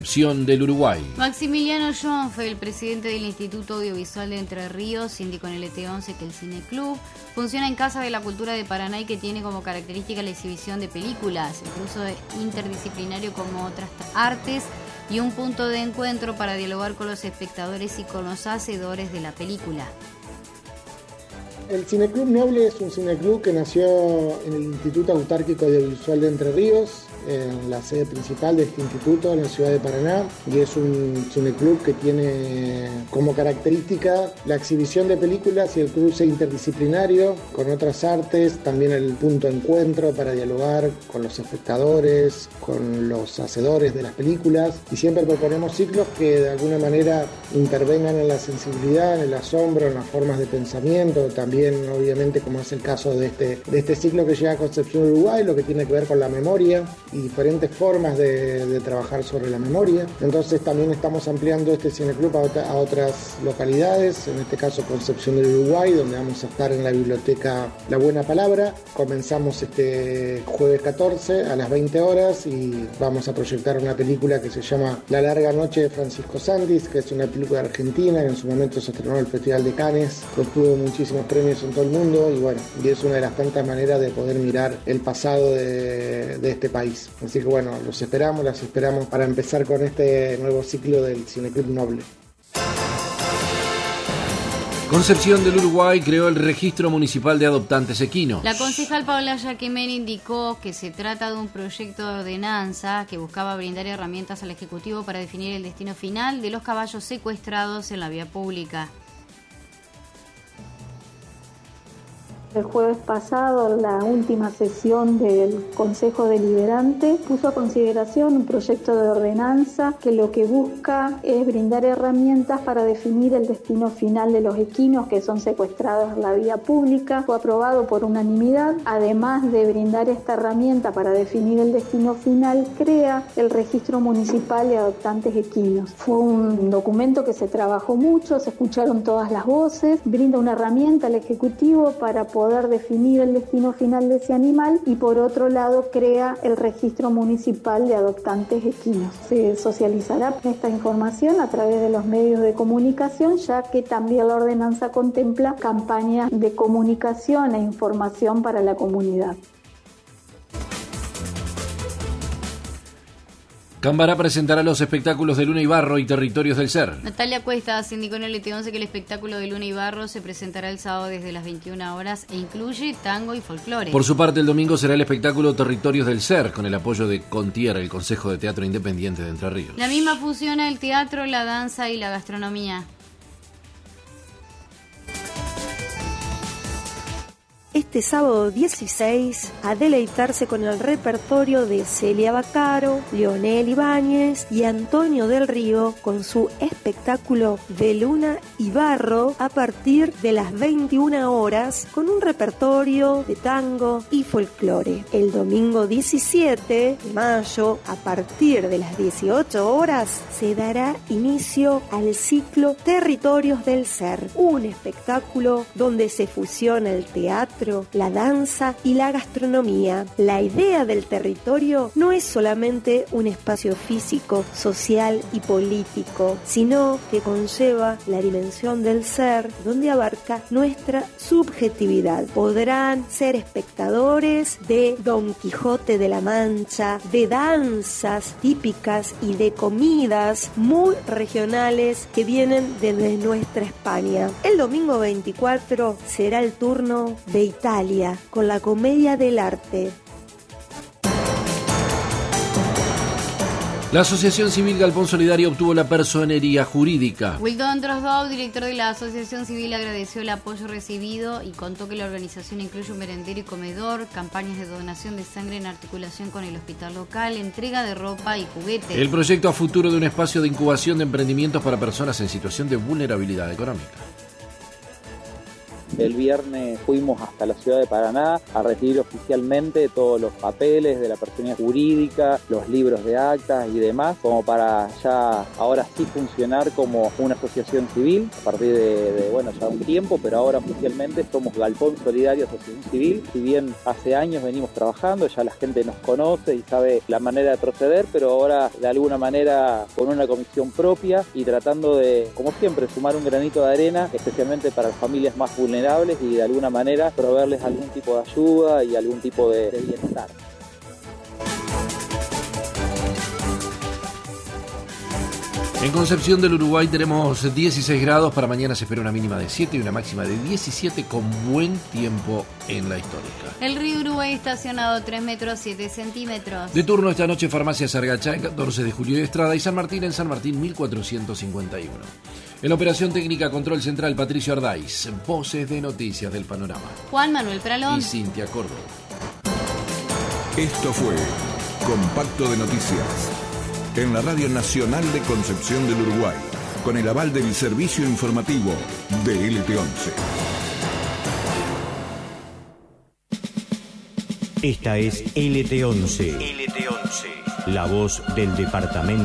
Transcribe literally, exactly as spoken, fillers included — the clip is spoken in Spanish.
Del Uruguay. Maximiliano Jonfe, el presidente del Instituto Audiovisual de Entre Ríos, indicó en el E T once que el Cineclub funciona en Casa de la Cultura de Paraná y que tiene como característica la exhibición de películas, incluso interdisciplinario como otras artes, y un punto de encuentro para dialogar con los espectadores y con los hacedores de la película. El Cineclub Noble es un cineclub que nació en el Instituto Autárquico Audiovisual de Entre Ríos, en la sede principal de este instituto en la ciudad de Paraná, y es un cineclub que tiene como característica la exhibición de películas y el cruce interdisciplinario con otras artes, también el punto de encuentro para dialogar con los espectadores, con los hacedores de las películas, y siempre proponemos ciclos que de alguna manera intervengan en la sensibilidad, en el asombro, en las formas de pensamiento, también obviamente como es el caso de este, de este ciclo que llega a Concepción, Uruguay, lo que tiene que ver con la memoria y diferentes formas de, de trabajar sobre la memoria. Entonces también estamos ampliando este cineclub a, otra, a otras localidades, en este caso Concepción del Uruguay, donde vamos a estar en la biblioteca La Buena Palabra. Comenzamos este jueves catorce a las veinte horas y vamos a proyectar una película que se llama La Larga Noche de Francisco Sandis, que es una película argentina que en su momento se estrenó en el Festival de Cannes, que obtuvo muchísimos premios en todo el mundo, y bueno, y es una de las tantas maneras de poder mirar el pasado de, de este país. Así que bueno, los esperamos, las esperamos para empezar con este nuevo ciclo del Cineclub Noble. Concepción del Uruguay creó el Registro Municipal de Adoptantes Equinos. La concejal Paola Yaquemen indicó que se trata de un proyecto de ordenanza que buscaba brindar herramientas al Ejecutivo para definir el destino final de los caballos secuestrados en la vía pública. El jueves pasado, la última sesión del Consejo Deliberante puso a consideración un proyecto de ordenanza que lo que busca es brindar herramientas para definir el destino final de los equinos que son secuestrados en la vía pública. Fue aprobado por unanimidad. Además de brindar esta herramienta para definir el destino final, crea el Registro Municipal de Adoptantes Equinos. Fue un documento que se trabajó mucho, se escucharon todas las voces, brinda una herramienta al Ejecutivo para poder poder definir el destino final de ese animal, y por otro lado crea el Registro Municipal de Adoptantes Equinos. Se socializará esta información a través de los medios de comunicación, ya que también la ordenanza contempla campañas de comunicación e información para la comunidad. Cambará presentará los espectáculos de Luna y Barro y Territorios del Ser. Natalia Cuesta indicó en el E T once que el espectáculo de Luna y Barro se presentará el sábado desde las veintiuna horas e incluye tango y folclore. Por su parte, el domingo será el espectáculo Territorios del Ser, con el apoyo de Contier, el Consejo de Teatro Independiente de Entre Ríos. La misma fusiona el teatro, la danza y la gastronomía. Este sábado dieciséis, a deleitarse con el repertorio de Celia Baccaro, Leonel Ibáñez y Antonio del Río con su espectáculo de Luna y Barro a partir de las veintiuna horas con un repertorio de tango y folclore. El domingo diecisiete de mayo, a partir de las dieciocho horas, se dará inicio al ciclo Territorios del Ser, un espectáculo donde se fusiona el teatro, la danza y la gastronomía. La idea del territorio no es solamente un espacio físico, social y político, sino que conlleva la dimensión del ser, donde abarca nuestra subjetividad. Podrán ser espectadores de Don Quijote de la Mancha, de danzas típicas y de comidas muy regionales que vienen desde nuestra España. El domingo veinticuatro será el turno de Italia, con la Comedia del Arte. La Asociación Civil Galpón Solidario obtuvo la personería jurídica. Wildon Drosdov, director de la Asociación Civil, agradeció el apoyo recibido y contó que la organización incluye un merendero y comedor, campañas de donación de sangre en articulación con el hospital local, entrega de ropa y juguetes. El proyecto a futuro de un espacio de incubación de emprendimientos para personas en situación de vulnerabilidad económica. El viernes fuimos hasta la ciudad de Paraná a recibir oficialmente todos los papeles de la personalidad jurídica, los libros de actas y demás, como para ya ahora sí funcionar como una asociación civil a partir de, de bueno, ya un tiempo, pero ahora oficialmente somos Galpón Solidario Asociación Civil. Si bien hace años venimos trabajando, ya la gente nos conoce y sabe la manera de proceder, pero ahora de alguna manera con una comisión propia y tratando de, como siempre, sumar un granito de arena, especialmente para las familias más vulnerables y de alguna manera proveerles algún tipo de ayuda y algún tipo de, de bienestar. En Concepción del Uruguay tenemos dieciséis grados, para mañana se espera una mínima de siete y una máxima de diecisiete con buen tiempo en la histórica. El río Uruguay estacionado tres metros siete centímetros. De turno esta noche Farmacia Sargachá en catorce de julio de Estrada y San Martín en San Martín mil cuatrocientos cincuenta y uno. En la operación técnica Control Central Patricio Ardáiz, voces de noticias del panorama. Juan Manuel Pralón y Cintia Córdoba. Esto fue Compacto de Noticias en la Radio Nacional de Concepción del Uruguay, con el aval del servicio informativo de L T once. Esta es L T once. L T once. La voz del departamento.